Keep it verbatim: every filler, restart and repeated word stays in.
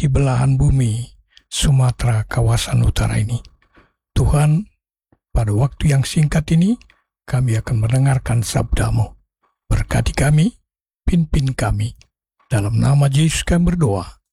di belahan bumi Sumatera kawasan utara ini. Tuhan, pada waktu yang singkat ini, kami akan mendengarkan sabda-Mu. Berkati kami, pimpin kami. Dalam nama Yesus kami berdoa.